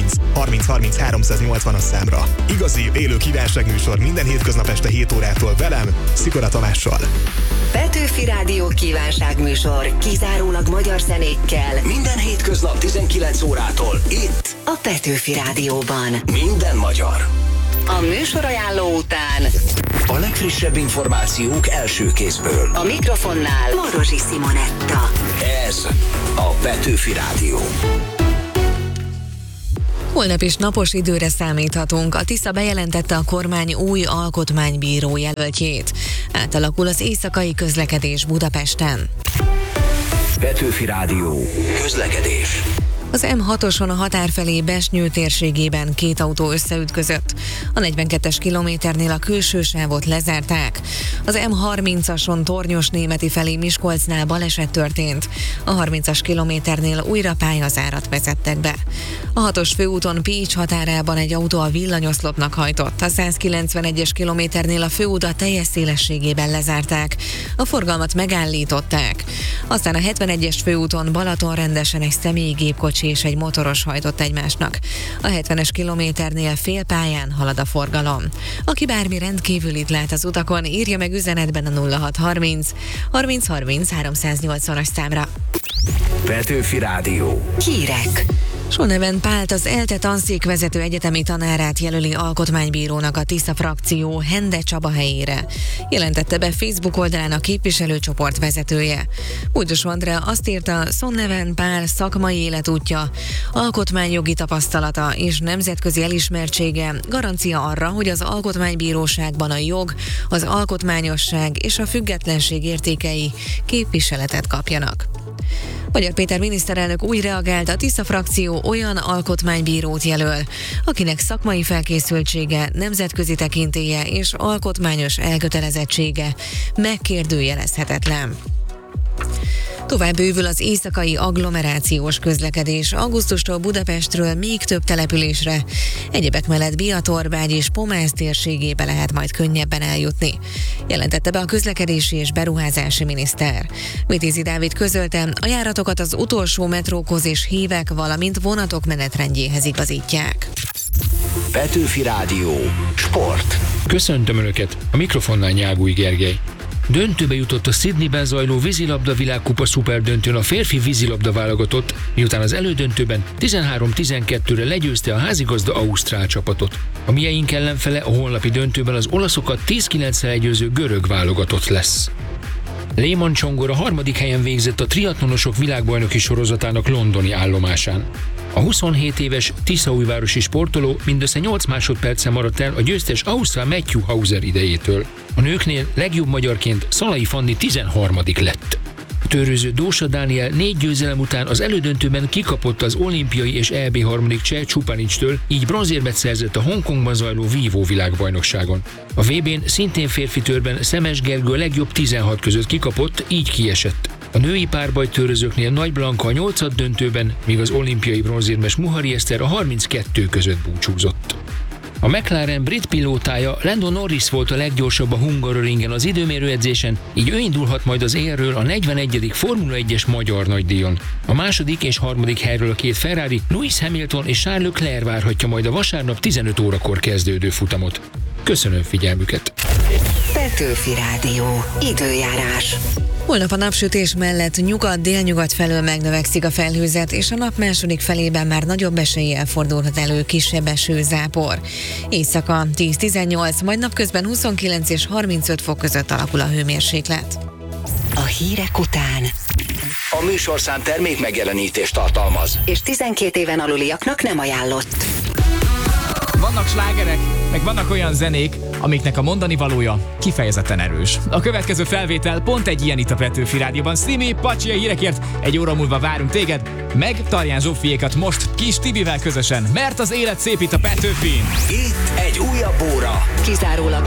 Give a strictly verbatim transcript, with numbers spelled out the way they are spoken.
harminc harminc harminc háromszáznyolcvan számra. Igazi, élő kívánságműsor minden hétköznap este hét órától velem, Szikora Tamással. Petőfi Rádió kívánságműsor kizárólag magyar zenékkel. Minden hétköznap tizenkilenc órától itt a Petőfi Rádióban. Minden magyar. A műsorajánló után a legfrissebb információk első kézből. A mikrofonnál Morosi Simonetta. Ez a Petőfi Rádió. Holnap is napos időre számíthatunk. A Tisza bejelentette a kormány új alkotmánybíró jelöltjét. Átalakul az éjszakai közlekedés Budapesten. Petőfi Rádió. Közlekedés. Az M hatoson a határ felé Besnyő térségében két autó összeütközött. A negyvenkettes kilométernél a külső sávot lezárták. Az M harmincason Tornyosnémeti felé Miskolcnál baleset történt. A harmincas kilométernél újra pályazárat vezettek be. A hatos főúton Pécs határában egy autó a villanyoszlopnak hajtott. A százkilencvenegyes kilométernél a főutat teljes szélességében lezárták. A forgalmat megállították. Aztán a hetvenegyes főúton Balatonrendesen egy személygépkocsi és egy motoros hajtott egymásnak. A hetvenes kilométernél félpályán halad a forgalom. Aki bármi rendkívülit lát az utakon, írja meg üzenetben a nulla hat harminc harminc harminc háromszáznyolcvanas számra. Petőfi Rádió. Hírek. Solneven Pált, az ELTE tanszékvezető egyetemi tanárát jelöli alkotmánybírónak a Tisza frakció Hende Csaba helyére. Jelentette be Facebook oldalán a képviselőcsoport vezetője. Bújdos Andrea azt írta, Solneven Pál szakmai életútja, alkotmányjogi tapasztalata és nemzetközi elismertsége garancia arra, hogy az alkotmánybíróságban a jog, az alkotmányosság és a függetlenség értékei képviseletet kapjanak. Magyar Péter miniszterelnök úgy reagált, a Tisza frakció olyan alkotmánybírót jelöl, akinek szakmai felkészültsége, nemzetközi tekintélye és alkotmányos elkötelezettsége megkérdőjelezhetetlen. Tovább bővül az éjszakai agglomerációs közlekedés. Augusztustól Budapestről még több településre, egyebek mellett Biatorbágy és Pomász térségébe lehet majd könnyebben eljutni. Jelentette be a közlekedési és beruházási miniszter. Vitézi Dávid közölte, a járatokat az utolsó metrókhoz és hívek, valamint vonatok menetrendjéhez igazítják. Petőfi Rádió. Sport. Köszöntöm Önöket, a mikrofonnál Nyágúj Gergely. Döntőbe jutott a Sydneyben zajló vízilabda világkupa szuperdöntőn a férfi vízilabda válogatott, miután az elődöntőben tizenhárom tizenkettőre legyőzte a házigazda ausztrál csapatot. A mieink ellenfele a holnapi döntőben az olaszokat tíz kilencre legyőző görög válogatott lesz. Lehmann Csongor a harmadik helyen végzett a triatlonosok világbajnoki sorozatának londoni állomásán. A huszonhét éves tiszaújvárosi sportoló mindössze nyolc másodperccel maradt el a győztes ausztrál Matthew Hauser idejétől. A nőknél legjobb magyarként Szalai Fanni tizenharmadik lett. A törőző Dósa Dániel négy győzelem után az elődöntőben kikapott az olimpiai és é bé harmadik Cseh Csupanicstől, így bronzérmet szerzett a Hongkongban zajló vívó világbajnokságon. A vé bén szintén férfi törben Szemes Gergő a legjobb tizenhat között kikapott, így kiesett. A női párbajtőrözőknél Nagy Blanka a nyolcad döntőben, míg az olimpiai bronzérmes Muhari Eszter a harminckettő között búcsúzott. A McLaren brit pilótája Lando Norris volt a leggyorsabb a Hungaroringen az időmérőedzésen, így ő indulhat majd az élről a negyvenegyedik Formula egyes magyar nagydíjon. A második és harmadik helyről a két Ferrari, Lewis Hamilton és Charles Leclerc várhatja majd a vasárnap tizenöt órakor kezdődő futamot. Köszönöm figyelmüket! Petőfi Rádió. Időjárás. Holnap a napsütés mellett nyugat-délnyugat felől megnövekszik a felhőzet, és a nap második felében már nagyobb eséllyel fordulhat elő kisebb esőzápor. Éjszaka tíz-tizennyolc, majd napközben huszonkilenc és harmincöt fok között alakul a hőmérséklet. A hírek után A műsorszám termék megjelenítést tartalmaz, és tizenkét éven aluliaknak nem ajánlott. Vannak slágerek, meg vannak olyan zenék, amiknek a mondani valója kifejezetten erős. A következő felvétel pont egy ilyen itt a Petőfi Rádióban. Szimi, Pacsi a hírekért, egy óra múlva várunk téged, meg Tarján Zsófiékat most Kis Tibivel közösen, mert az élet szép itt a Petőfin. itt egy újabb óra. Kizárólag